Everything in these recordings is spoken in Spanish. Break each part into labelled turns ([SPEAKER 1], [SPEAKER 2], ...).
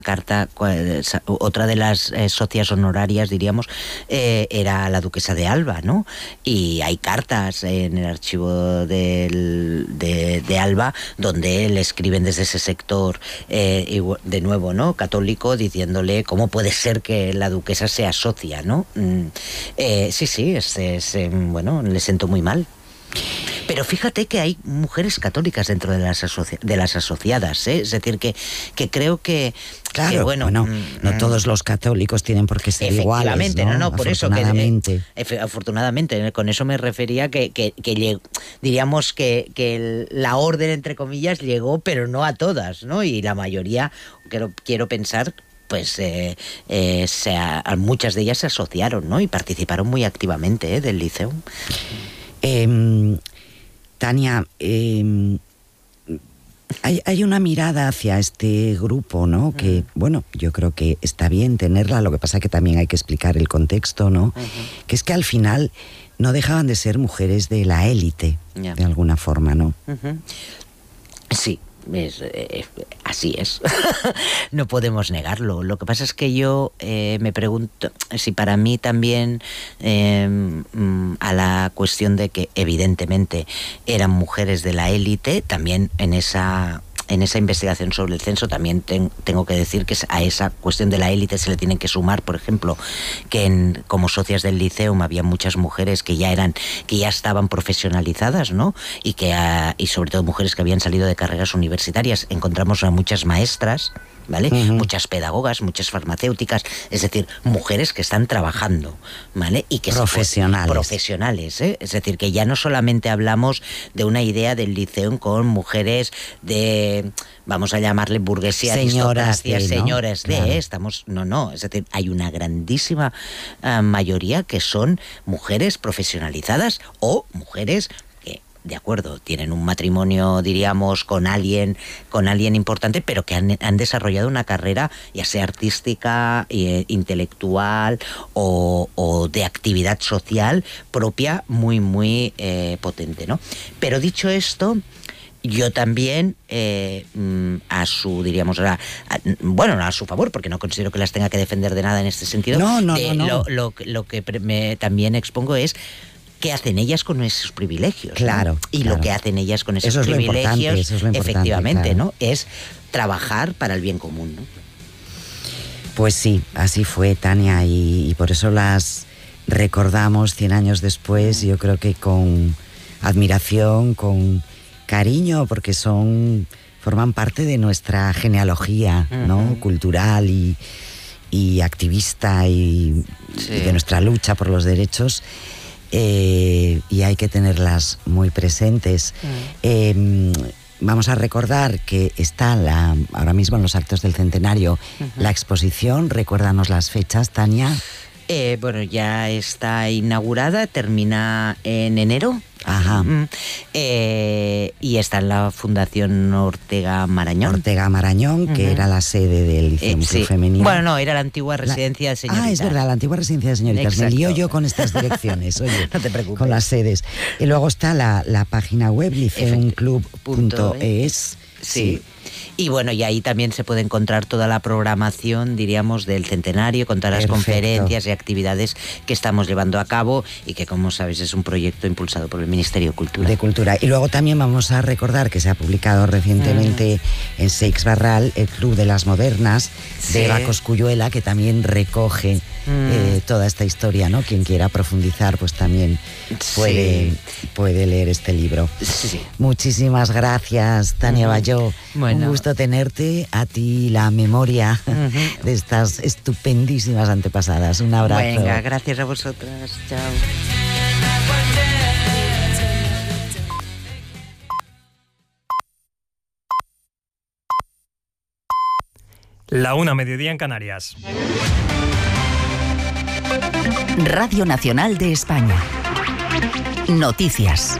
[SPEAKER 1] carta, otra de las socias honorarias, diríamos, era la duquesa de Alba, ¿no? Y hay cartas en el archivo de Alba donde le escriben desde ese sector, de nuevo, ¿no?, católico, diciéndole cómo puede ser que la duquesa sea socia, ¿no? Sí, bueno, le sentó muy mal. Pero fíjate que hay mujeres católicas dentro de las asociadas, ¿eh? Es decir, que creo que...
[SPEAKER 2] Claro,
[SPEAKER 1] que, bueno,
[SPEAKER 2] no todos los católicos tienen por qué ser iguales, ¿no?
[SPEAKER 1] No, por eso que... afortunadamente, con eso me refería que diríamos que la orden, entre comillas, llegó, pero no a todas, ¿no? Y la mayoría, quiero pensar... pues muchas de ellas se asociaron, ¿no? Y participaron muy activamente, del liceo.
[SPEAKER 2] Tania, hay una mirada hacia este grupo, ¿no? Que, bueno, yo creo que está bien tenerla, lo que pasa es que también hay que explicar el contexto, ¿no? Que es que al final no dejaban de ser mujeres de la élite, de alguna forma, ¿no?
[SPEAKER 1] Sí. Así es. No podemos negarlo. Lo que pasa es que yo me pregunto si para mí también a la cuestión de que evidentemente eran mujeres de la élite, también en esa investigación sobre el censo también tengo que decir que a esa cuestión de la élite se le tienen que sumar, por ejemplo, que como socias del Liceum había muchas mujeres que ya estaban profesionalizadas, ¿no? Y sobre todo mujeres que habían salido de carreras universitarias. Encontramos a muchas maestras, ¿vale? Muchas pedagogas, muchas farmacéuticas, es decir, mujeres que están trabajando, ¿vale? Y que profesionales, ¿eh? Es decir, que ya no solamente hablamos de una idea del liceo con mujeres de, vamos a llamarle burguesía, aristocracia, señores de, claro. No, es decir, hay una grandísima mayoría que son mujeres profesionalizadas o mujeres de acuerdo, tienen un matrimonio, diríamos, con alguien importante, pero que han desarrollado una carrera, ya sea artística, intelectual o de actividad social propia muy, muy potente, ¿no? Pero dicho esto, yo también, a su, diríamos, no a su favor, porque no considero que las tenga que defender de nada en este sentido.
[SPEAKER 2] No.
[SPEAKER 1] Lo que también expongo es qué hacen ellas con esos privilegios,
[SPEAKER 2] claro,
[SPEAKER 1] ¿no? Y
[SPEAKER 2] claro.
[SPEAKER 1] Lo que hacen ellas con esos privilegios,
[SPEAKER 2] eso es lo importante,
[SPEAKER 1] efectivamente,
[SPEAKER 2] claro.
[SPEAKER 1] ¿no? Es trabajar para el bien común, ¿no?
[SPEAKER 2] Pues sí, así fue, Tania, y por eso las recordamos 100 años después, yo creo que con admiración, con cariño, porque forman parte de nuestra genealogía, ¿no? Cultural y activista y de nuestra lucha por los derechos. Y hay que tenerlas muy presentes. Vamos a recordar que está ahora mismo en los actos del centenario la exposición. Recuérdanos las fechas, Tania.
[SPEAKER 1] Bueno, ya está inaugurada, termina en enero.
[SPEAKER 2] Ajá.
[SPEAKER 1] Y está en la Fundación Ortega Marañón.
[SPEAKER 2] Que era la sede del Liceo Club Femenino.
[SPEAKER 1] Bueno, no, era la antigua residencia de señoritas.
[SPEAKER 2] Es verdad, la antigua residencia de señoritas.
[SPEAKER 1] Exacto.
[SPEAKER 2] Me lío yo con estas direcciones, oye.
[SPEAKER 1] No te preocupes.
[SPEAKER 2] Con las sedes. Y luego está la página web, liceumclub.es.
[SPEAKER 1] Sí. Y bueno, y ahí también se puede encontrar toda la programación, diríamos, del centenario, con todas las conferencias y actividades que estamos llevando a cabo y que, como sabéis, es un proyecto impulsado por el Ministerio de
[SPEAKER 2] Cultura. Y luego también vamos a recordar que se ha publicado recientemente en Seix Barral el Club de las Modernas de Eva Cosculluela, que también recoge toda esta historia, ¿no? Quien quiera profundizar, pues también puede leer este libro.
[SPEAKER 1] Sí.
[SPEAKER 2] Muchísimas gracias, Tania Bayó.
[SPEAKER 1] Bueno.
[SPEAKER 2] Un gusto tenerte, a ti la memoria de estas estupendísimas antepasadas. Un abrazo.
[SPEAKER 1] Venga, gracias a vosotras. Chao.
[SPEAKER 3] La 1, mediodía en Canarias.
[SPEAKER 4] Radio Nacional de España. Noticias.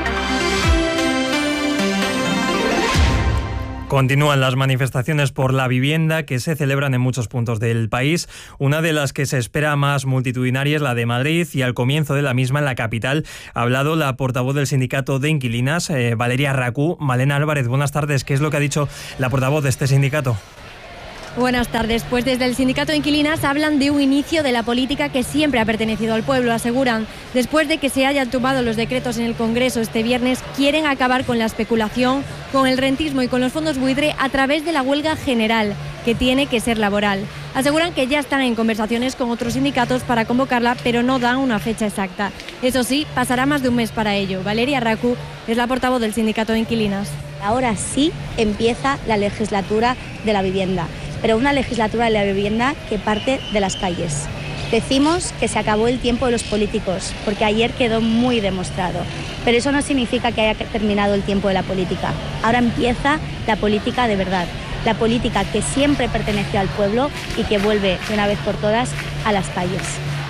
[SPEAKER 3] Continúan las manifestaciones por la vivienda que se celebran en muchos puntos del país. Una de las que se espera más multitudinaria es la de Madrid, y al comienzo de la misma en la capital ha hablado la portavoz del sindicato de inquilinas, Valeria Racú. Malena Álvarez, buenas tardes. ¿Qué es lo que ha dicho la portavoz de este sindicato?
[SPEAKER 5] Buenas tardes. Pues desde el sindicato de inquilinas hablan de un inicio de la política que siempre ha pertenecido al pueblo. Aseguran, después de que se hayan tumbado los decretos en el Congreso este viernes, quieren acabar con la especulación, con el rentismo y con los fondos buitre a través de la huelga general, que tiene que ser laboral. Aseguran que ya están en conversaciones con otros sindicatos para convocarla, pero no dan una fecha exacta. Eso sí, pasará más de un mes para ello. Valeria Racu es la portavoz del sindicato de inquilinas.
[SPEAKER 6] Ahora sí empieza la legislatura de la vivienda, pero una legislatura de la vivienda que parte de las calles. Decimos que se acabó el tiempo de los políticos, porque ayer quedó muy demostrado, pero eso no significa que haya terminado el tiempo de la política. Ahora empieza la política de verdad, la política que siempre perteneció al pueblo y que vuelve de una vez por todas a las calles.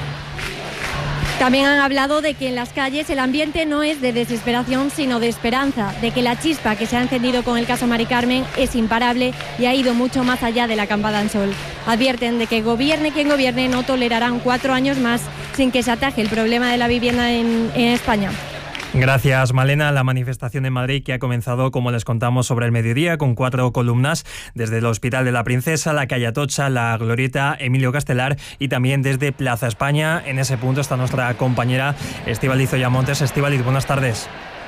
[SPEAKER 5] También han hablado de que en las calles el ambiente no es de desesperación, sino de esperanza, de que la chispa que se ha encendido con el caso Mari Carmen es imparable y ha ido mucho más allá de la campada en sol. Advierten de que gobierne quien gobierne, no tolerarán 4 años más sin que se ataje el problema de la vivienda en España.
[SPEAKER 3] Gracias, Malena. La manifestación en Madrid que ha comenzado, como les contamos, sobre el mediodía, con 4 columnas desde el Hospital de la Princesa, la calle Atocha, la Glorieta Emilio Castelar y también desde Plaza España. En ese punto está nuestra compañera Estíbaliz Oyamontes. Estíbaliz, buenas tardes.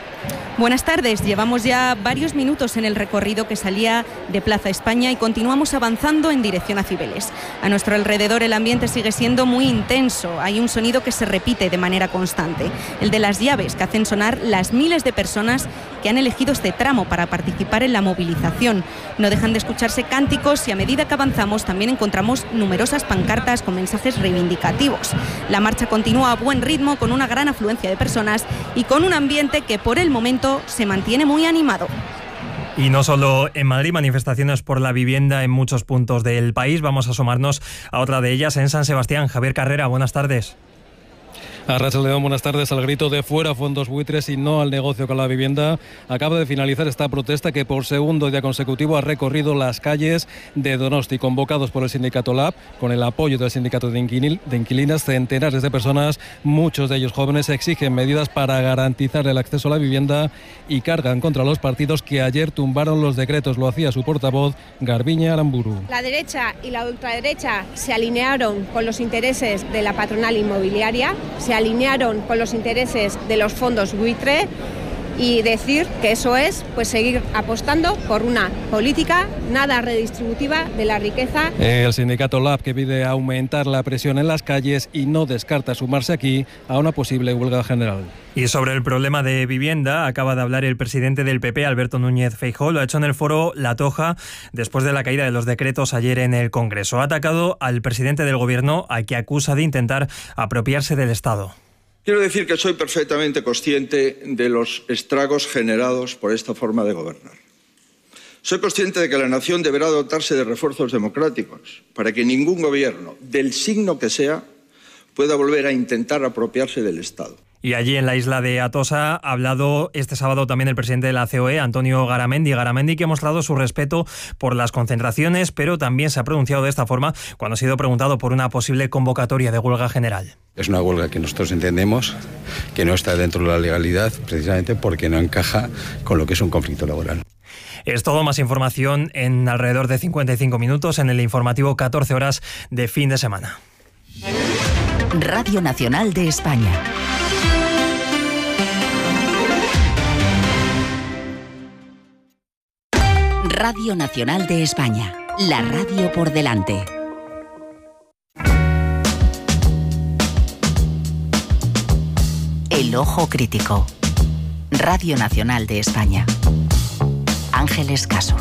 [SPEAKER 7] Buenas tardes, llevamos ya varios minutos en el recorrido que salía de Plaza España y continuamos avanzando en dirección a Cibeles. A nuestro alrededor el ambiente sigue siendo muy intenso, hay un sonido que se repite de manera constante, el de las llaves que hacen sonar las miles de personas que han elegido este tramo para participar en la movilización. No dejan de escucharse cánticos y a medida que avanzamos también encontramos numerosas pancartas con mensajes reivindicativos. La marcha continúa a buen ritmo con una gran afluencia de personas y con un ambiente que por el momento se mantiene muy animado.
[SPEAKER 3] Y no solo en Madrid, manifestaciones por la vivienda en muchos puntos del país. Vamos a asomarnos a otra de ellas en San Sebastián. Javier Carrera, buenas tardes.
[SPEAKER 8] Arratsaldeon, buenas tardes. Al grito de fuera fondos buitres y no al negocio con la vivienda, acaba de finalizar esta protesta que por segundo día consecutivo ha recorrido las calles de Donosti. Convocados por el sindicato LAB, con el apoyo del sindicato de inquilinas, centenares de personas, muchos de ellos jóvenes, exigen medidas para garantizar el acceso a la vivienda y cargan contra los partidos que ayer tumbaron los decretos. Lo hacía su portavoz, Garbiñe Aramburu.
[SPEAKER 9] La derecha y la ultraderecha se alinearon con los intereses de la patronal inmobiliaria, se alinearon con los intereses de los fondos buitre y decir que eso es pues seguir apostando por una política nada redistributiva de la riqueza.
[SPEAKER 8] El sindicato LAB, que pide aumentar la presión en las calles y no descarta sumarse aquí a una posible huelga general.
[SPEAKER 3] Y sobre el problema de vivienda acaba de hablar el presidente del PP, Alberto Núñez Feijóo. Lo ha hecho en el foro La Toja después de la caída de los decretos ayer en el Congreso. Ha atacado al presidente del Gobierno, al que acusa de intentar apropiarse del Estado.
[SPEAKER 10] Quiero decir que soy perfectamente consciente de los estragos generados por esta forma de gobernar. Soy consciente de que la nación deberá dotarse de refuerzos democráticos para que ningún gobierno, del signo que sea, pueda volver a intentar apropiarse del Estado.
[SPEAKER 3] Y allí en la isla de Atocha ha hablado este sábado también el presidente de la COE, Antonio Garamendi, que ha mostrado su respeto por las concentraciones, pero también se ha pronunciado de esta forma cuando ha sido preguntado por una posible convocatoria de huelga general.
[SPEAKER 11] Es una huelga que nosotros entendemos que no está dentro de la legalidad, precisamente porque no encaja con lo que es un conflicto laboral.
[SPEAKER 3] Es todo, más información en alrededor de 55 minutos en el informativo 14 horas de fin de semana.
[SPEAKER 4] Radio Nacional de España. Radio Nacional de España, la radio por delante. El ojo crítico. Radio Nacional de España. Ángeles Caso.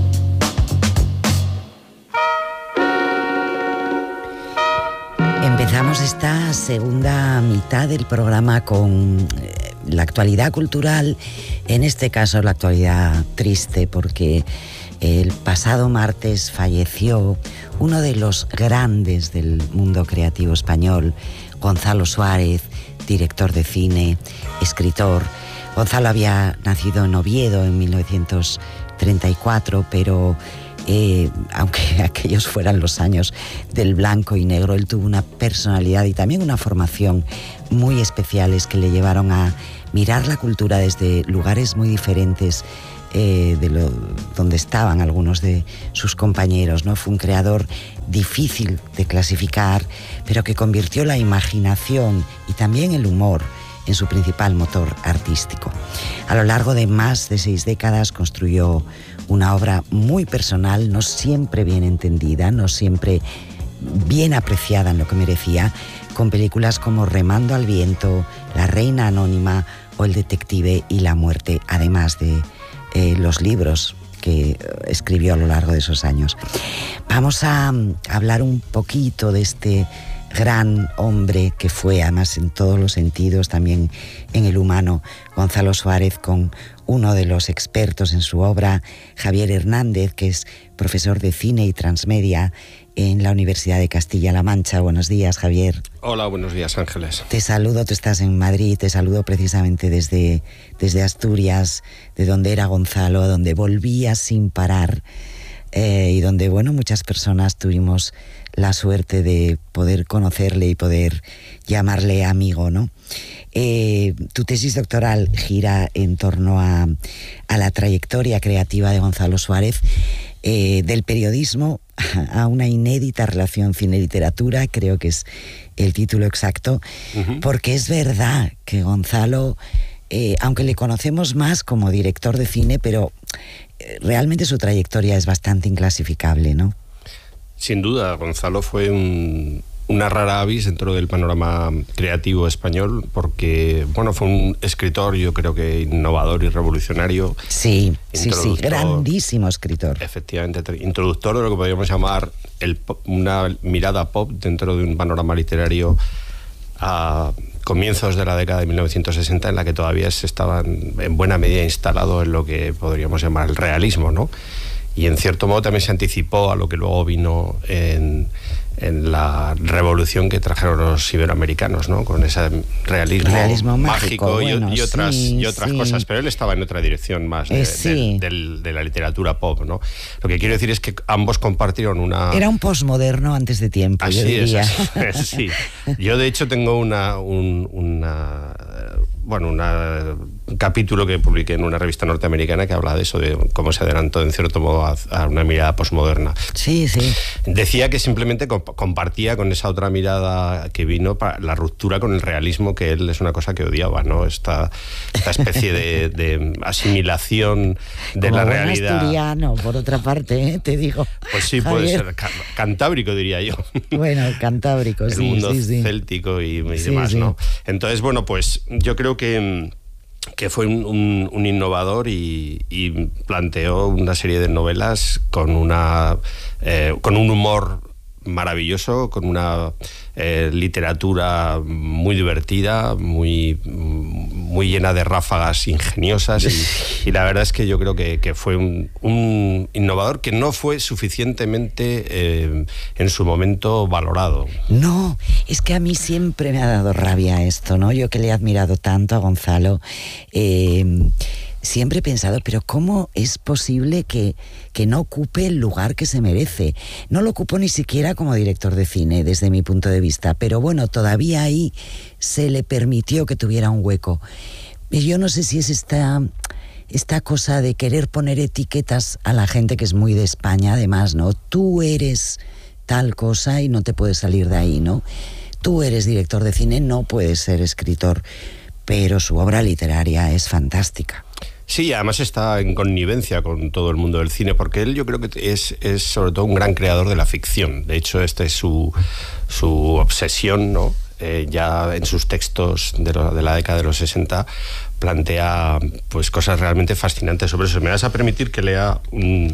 [SPEAKER 2] Empezamos esta segunda mitad del programa con la actualidad cultural, en este caso la actualidad triste, porque el pasado martes falleció uno de los grandes del mundo creativo español, Gonzalo Suárez, director de cine, escritor. Gonzalo había nacido en Oviedo en 1934, pero aunque aquellos fueran los años del blanco y negro, él tuvo una personalidad y también una formación muy especiales que le llevaron a mirar la cultura desde lugares muy diferentes donde estaban algunos de sus compañeros, ¿no? Fue un creador difícil de clasificar, pero que convirtió la imaginación y también el humor en su principal motor artístico. A lo largo de más de 6 décadas construyó una obra muy personal, no siempre bien entendida, no siempre bien apreciada en lo que merecía, con películas como Remando al viento, La reina anónima o El detective y la muerte, además de los libros que escribió a lo largo de esos años. Vamos a hablar un poquito de este gran hombre que fue, además en todos los sentidos, también en el humano, Gonzalo Suárez, con uno de los expertos en su obra, Javier Hernández, que es profesor de cine y transmedia en la Universidad de Castilla-La Mancha. Buenos días, Javier.
[SPEAKER 12] Hola, buenos días, Ángeles.
[SPEAKER 2] Te saludo, tú estás en Madrid, te saludo precisamente desde Asturias, de donde era Gonzalo, donde volvía sin parar, y donde, bueno, muchas personas tuvimos la suerte de poder conocerle y poder llamarle amigo, ¿no? Tu tesis doctoral gira en torno a la trayectoria creativa de Gonzalo Suárez, del periodismo a una inédita relación cine-literatura, creo que es el título exacto, porque es verdad que Gonzalo, aunque le conocemos más como director de cine, pero realmente su trayectoria es bastante inclasificable, ¿no?
[SPEAKER 12] Sin duda, Gonzalo fue una rara avis dentro del panorama creativo español, porque, bueno, fue un escritor, yo creo que innovador y revolucionario.
[SPEAKER 2] Sí, grandísimo escritor.
[SPEAKER 12] Efectivamente, introductor de lo que podríamos llamar una mirada pop dentro de un panorama literario a comienzos de la década de 1960, en la que todavía se estaba en buena medida instalado en lo que podríamos llamar el realismo, ¿no? Y en cierto modo también se anticipó a lo que luego vino en la revolución que trajeron los iberoamericanos, ¿no? Con ese realismo mágico bueno, y otras cosas, pero él estaba en otra dirección más de la literatura pop, ¿no? Lo que quiero decir es que ambos compartieron una...
[SPEAKER 2] Era un posmoderno antes de tiempo,
[SPEAKER 12] así
[SPEAKER 2] yo diría.
[SPEAKER 12] Sí. Yo de hecho tengo un capítulo que publiqué en una revista norteamericana que habla de eso, de cómo se adelantó en cierto modo a una mirada posmoderna.
[SPEAKER 2] Sí.
[SPEAKER 12] Decía que simplemente compartía con esa otra mirada que vino para la ruptura con el realismo, que él es una cosa que odiaba, ¿no? Esta especie de asimilación de
[SPEAKER 2] como
[SPEAKER 12] la realidad.
[SPEAKER 2] Como asturiano, por otra parte, te digo.
[SPEAKER 12] Pues sí, puede ser cantábrico, diría yo.
[SPEAKER 2] Bueno, cantábrico,
[SPEAKER 12] el mundo céltico y demás, ¿no? Entonces, bueno, pues yo creo que fue un innovador y planteó una serie de novelas con un humor maravilloso, con una literatura muy divertida, muy llena de ráfagas ingeniosas, y la verdad es que yo creo que fue un innovador que no fue suficientemente en su momento valorado.
[SPEAKER 2] No, es que a mí siempre me ha dado rabia esto, ¿no? Yo que le he admirado tanto a Gonzalo, siempre he pensado, pero ¿cómo es posible que no ocupe el lugar que se merece? No lo ocupó ni siquiera como director de cine, desde mi punto de vista, pero bueno, todavía ahí se le permitió que tuviera un hueco. Yo no sé si es esta cosa de querer poner etiquetas a la gente, que es muy de España, además, ¿no? Tú eres tal cosa y no te puedes salir de ahí, ¿no? Tú eres director de cine, no puedes ser escritor, pero su obra literaria es fantástica.
[SPEAKER 12] Sí, además está en connivencia con todo el mundo del cine, porque él yo creo que es sobre todo un gran creador de la ficción. De hecho, esta es su obsesión, ¿no? Ya en sus textos de la década de los 60 plantea pues cosas realmente fascinantes sobre eso. Me vas a permitir que lea un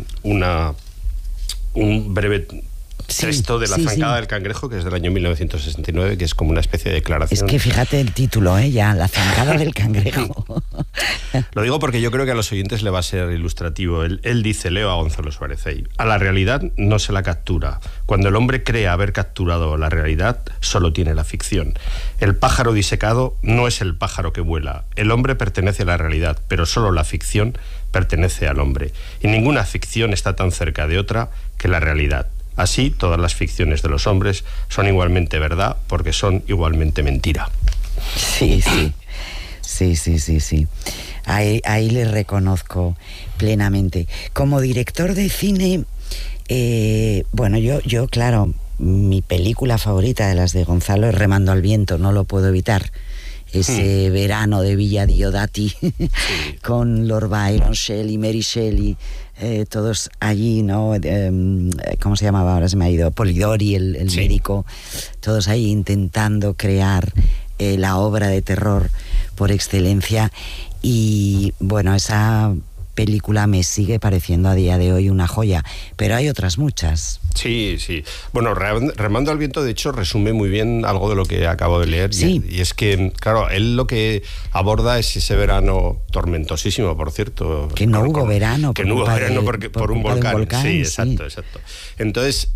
[SPEAKER 12] breve texto de La zancada del cangrejo, que es del año 1969, que es como una especie de declaración.
[SPEAKER 2] Es que fíjate el título, ya, La zancada del cangrejo.
[SPEAKER 12] Lo digo porque yo creo que a los oyentes le va a ser ilustrativo. Él dice, leo a Gonzalo Suárez ahí: a la realidad no se la captura. Cuando el hombre cree haber capturado la realidad, solo tiene la ficción. El pájaro disecado no es el pájaro que vuela. El hombre pertenece a la realidad, pero solo la ficción pertenece al hombre. Y ninguna ficción está tan cerca de otra que la realidad. Así, todas las ficciones de los hombres son igualmente verdad, porque son igualmente mentira.
[SPEAKER 2] Sí. Sí. Ahí le reconozco plenamente. Como director de cine, bueno, yo, claro, mi película favorita de las de Gonzalo es Remando al viento, no lo puedo evitar. Ese verano de Villa Diodati, con Lord Byron, Shelley, Mary Shelley, todos allí, ¿no? ¿Cómo se llamaba? Ahora se me ha ido. Polidori, el médico, todos ahí intentando crear la obra de terror por excelencia. Y bueno, esa película me sigue pareciendo a día de hoy una joya, pero hay otras muchas.
[SPEAKER 12] Sí. Bueno, Remando al viento, de hecho, resume muy bien algo de lo que acabo de leer.
[SPEAKER 2] Sí.
[SPEAKER 12] Y es que, claro, él lo que aborda es ese verano tormentosísimo, por cierto.
[SPEAKER 2] Que no hubo verano.
[SPEAKER 12] Que no hubo verano por un volcán. Sí, exacto. Entonces...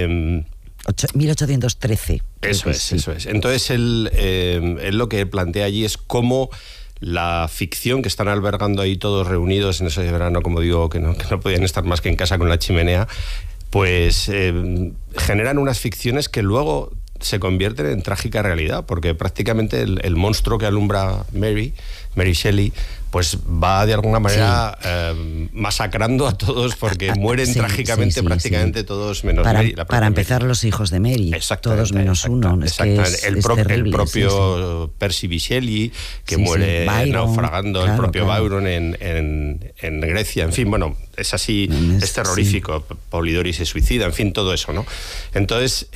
[SPEAKER 2] 1813.
[SPEAKER 12] Eso es. Entonces, él lo que plantea allí es cómo la ficción que están albergando ahí todos reunidos en ese verano, como digo, que no podían estar más que en casa con la chimenea, pues generan unas ficciones que luego se convierten en trágica realidad, porque prácticamente el monstruo que alumbra Mary Shelley, pues va de alguna manera masacrando a todos, porque mueren trágicamente prácticamente todos menos Mary.
[SPEAKER 2] Para empezar, los hijos de Mary, todos menos uno.
[SPEAKER 12] Exactamente. El propio Percy Shelley, que muere Byron, naufragando, claro, el propio Byron en Grecia, en fin, bueno, es así, es terrorífico. Polidori se suicida, en fin, todo eso, ¿no? Entonces,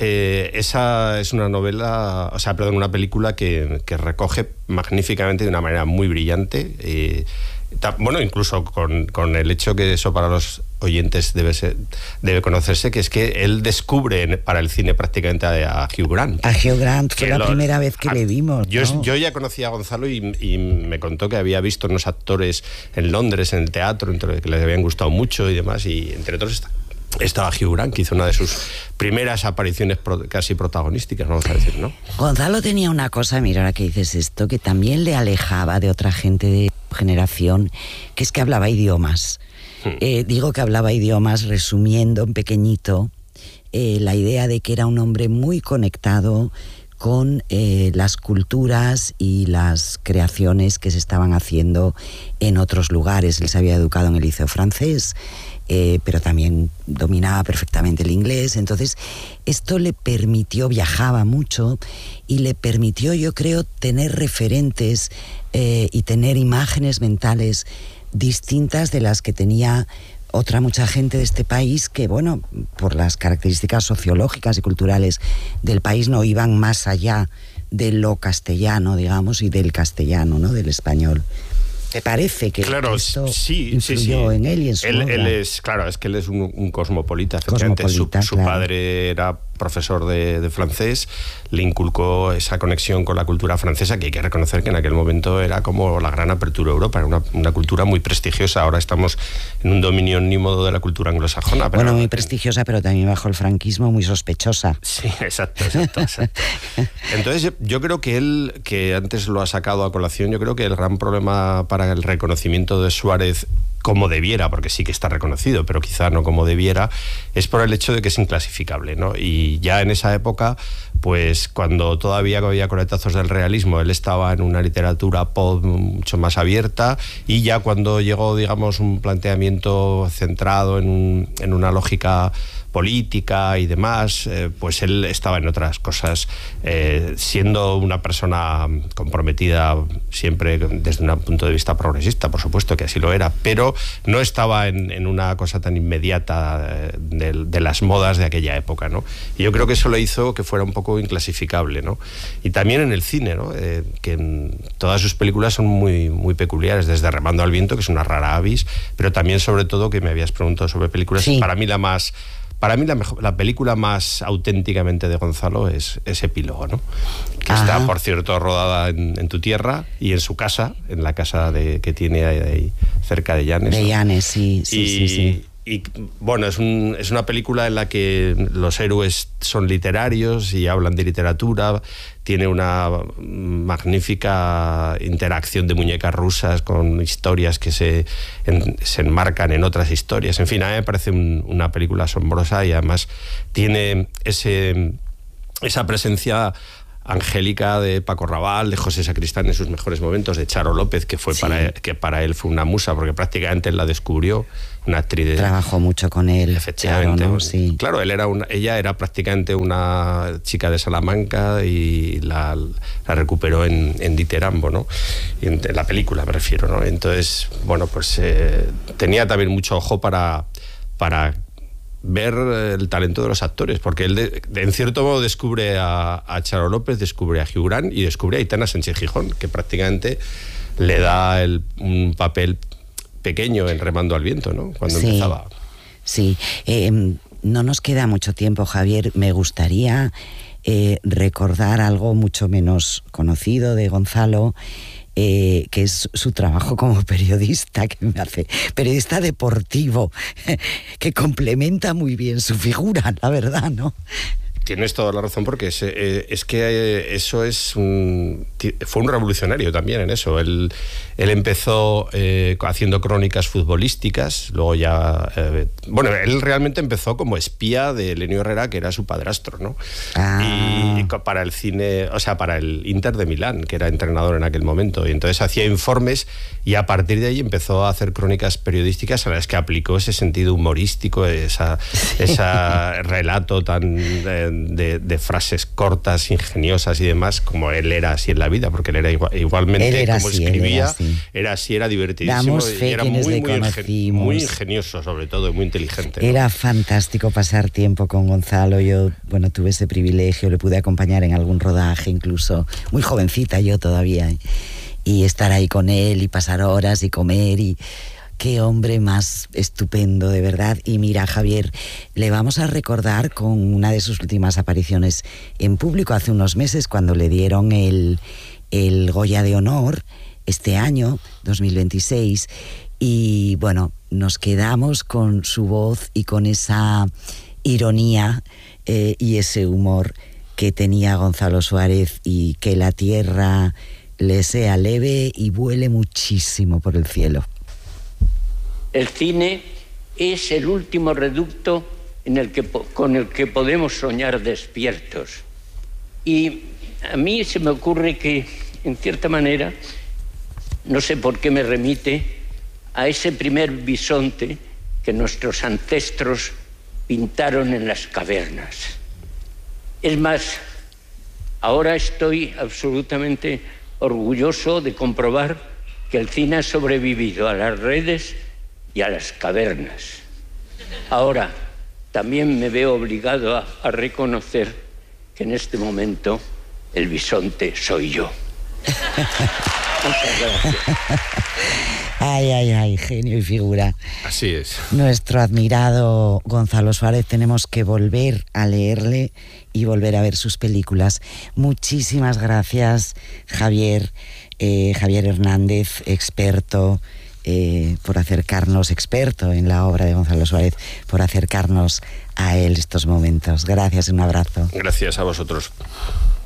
[SPEAKER 12] esa es una novela, una película que recoge magníficamente de una manera muy brillante. Bueno, incluso con el hecho que eso para los oyentes debe conocerse, que es que él descubre para el cine prácticamente a Hugh Grant.
[SPEAKER 2] A Hugh Grant fue la primera vez que le vimos, ¿no? Yo
[SPEAKER 12] ya conocía a Gonzalo y me contó que había visto unos actores en Londres, en el teatro, que les habían gustado mucho y demás, y entre otros estaba Hugh Grant, que hizo una de sus primeras apariciones casi protagonísticas, vamos a decir, ¿no?
[SPEAKER 2] Gonzalo tenía una cosa, mira, ahora que dices esto, que también le alejaba de otra gente de generación, que es que hablaba idiomas. Digo que hablaba idiomas resumiendo en pequeñito la idea de que era un hombre muy conectado con las culturas y las creaciones que se estaban haciendo en otros lugares. Él se había educado en el liceo francés, pero también dominaba perfectamente el inglés. Entonces, esto le permitió, viajaba mucho, y le permitió, yo creo, tener referentes y tener imágenes mentales distintas de las que tenía mucha gente de este país, que, bueno, por las características sociológicas y culturales del país no iban más allá de lo castellano, digamos, y del castellano, ¿no?, del español. ¿Te parece que esto influyó en él y en su obra?
[SPEAKER 12] Él es que él es un cosmopolita. Su padre era profesor de francés, le inculcó esa conexión con la cultura francesa, que hay que reconocer que en aquel momento era como la gran apertura a Europa, era una cultura muy prestigiosa. Ahora estamos en un dominio omnímodo de la cultura anglosajona.
[SPEAKER 2] Bueno, muy prestigiosa, pero también bajo el franquismo muy sospechosa.
[SPEAKER 12] Sí, exacto. Entonces yo creo que él, que antes lo ha sacado a colación, yo creo que el gran problema para el reconocimiento de Suárez como debiera, porque sí que está reconocido, pero quizá no como debiera, es por el hecho de que es inclasificable, ¿no? Y ya en esa época, pues cuando todavía había coletazos del realismo, él estaba en una literatura pop mucho más abierta, y ya cuando llegó, digamos, un planteamiento centrado en una lógica política y demás, pues él estaba en otras cosas, siendo una persona comprometida siempre desde un punto de vista progresista, por supuesto que así lo era, pero no estaba en una cosa tan inmediata de las modas de aquella época, ¿no? Y yo creo que eso le hizo que fuera un poco inclasificable, ¿no? Y también en el cine, ¿no? Que todas sus películas son muy, muy peculiares, desde Remando al viento, que es una rara avis, pero también, sobre todo, que me habías preguntado sobre películas, para mí la película más auténticamente de Gonzalo es Epílogo, ¿no? Que está, por cierto, rodada en tu tierra y en su casa, en la casa que tiene ahí cerca de Llanes.
[SPEAKER 2] De Llanes, sí.
[SPEAKER 12] Y bueno, es una película en la que los héroes son literarios y hablan de literatura. Tiene una magnífica interacción de muñecas rusas con historias que se enmarcan en otras historias. En fin, a mí me parece una película asombrosa, y además tiene esa presencia Angélica de Paco Raval, de José Sacristán en sus mejores momentos, de Charo López, que fue para él fue una musa, porque prácticamente él la descubrió, una actriz.
[SPEAKER 2] Trabajó mucho con él.
[SPEAKER 12] Efectivamente.
[SPEAKER 2] Charo, ¿no? Sí.
[SPEAKER 12] Claro, ella era prácticamente una chica de Salamanca y la recuperó en Diterambo, ¿no? Y en la película me refiero, ¿no? Entonces, bueno, pues tenía también mucho ojo para ver el talento de los actores, porque él en cierto modo descubre a Charo López, descubre a Hugh Grant y descubre a Aitana Sánchez Gijón, que prácticamente le da un papel pequeño en Remando al viento, ¿no? Cuando empezaba.
[SPEAKER 2] Sí, no nos queda mucho tiempo, Javier. Me gustaría recordar algo mucho menos conocido de Gonzalo, que es su trabajo como periodista, periodista deportivo, que complementa muy bien su figura, la verdad, ¿no?
[SPEAKER 12] Tienes toda la razón, porque es que eso fue un revolucionario también en eso. Él empezó haciendo crónicas futbolísticas, luego ya... él realmente empezó como espía de Elenio Herrera, que era su padrastro, ¿no? Y para el cine, o sea, para el Inter de Milán, que era entrenador en aquel momento, y entonces hacía informes, y a partir de ahí empezó a hacer crónicas periodísticas a las que aplicó ese sentido humorístico, ese relato tan... De frases cortas, ingeniosas y demás, como él era así en la vida, porque él era igualmente como así, escribía, era divertidísimo y era muy ingenioso, sobre todo, y muy inteligente, ¿no?
[SPEAKER 2] Era fantástico pasar tiempo con Gonzalo. Yo, tuve ese privilegio, le pude acompañar en algún rodaje, incluso muy jovencita yo todavía, y estar ahí con él y pasar horas y comer y... Qué hombre más estupendo, de verdad. Y mira, Javier, le vamos a recordar con una de sus últimas apariciones en público hace unos meses, cuando le dieron el Goya de Honor este año, 2026. Y bueno, nos quedamos con su voz y con esa ironía y ese humor que tenía Gonzalo Suárez, y que la tierra le sea leve y vuele muchísimo por el cielo.
[SPEAKER 13] El cine es el último reducto con el que podemos soñar despiertos. Y a mí se me ocurre que, en cierta manera, no sé por qué me remite a ese primer bisonte que nuestros ancestros pintaron en las cavernas. Es más, ahora estoy absolutamente orgulloso de comprobar que el cine ha sobrevivido a las redes y a las cavernas. Ahora, también me veo obligado a reconocer que en este momento el bisonte soy yo. Muchas gracias.
[SPEAKER 2] Ay, genio y figura.
[SPEAKER 12] Así es.
[SPEAKER 2] Nuestro admirado Gonzalo Suárez, tenemos que volver a leerle y volver a ver sus películas. Muchísimas gracias, Javier Hernández, experto en la obra de Gonzalo Suárez, por acercarnos a él estos momentos. Gracias, un abrazo.
[SPEAKER 12] Gracias a vosotros.